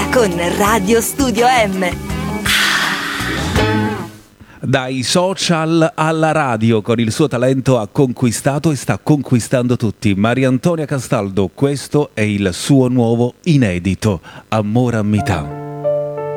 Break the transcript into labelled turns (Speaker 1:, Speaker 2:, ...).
Speaker 1: con Radio Studio M.
Speaker 2: Dai social alla radio, con il suo talento ha conquistato e sta conquistando tutti. Maria Antonia Castaldo, questo è il suo nuovo inedito, Amore a metà.